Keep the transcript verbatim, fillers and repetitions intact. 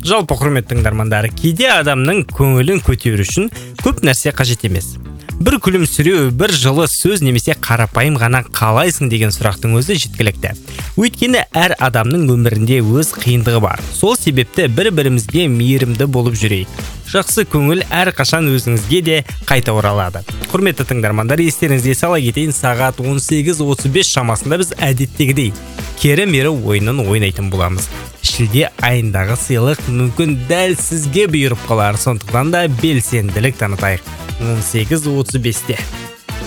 Жалпы құрметті тыңдармандар, кейде адамның көңілін көтеру үшін көп нәрсе қажет емес. Бір күлімсіреу, бір жылы сөз немесе қарапайым ғана қалайсың деген сұрақтың өзі жеткілікті. Өйткені әр адамның өмірінде өз қиындығы бар. Сол себепті бір-бірімізге мейірімді болып жүрейік. Жақсы көңіл әр қашан өзіңізге де қайта оралады. Құрметті тыңдармандар, естеріңізге сала кетейін, сағат он сегіз отыз бес шамасында біз әдеттегідей кері-мері ойынын ойнайтын боламыз. Шілде айындағы сыйлық мүмкін дәл сізге бұйырып қалар, сондықтан да белсенділік танытайық. он сегіз отыз бесте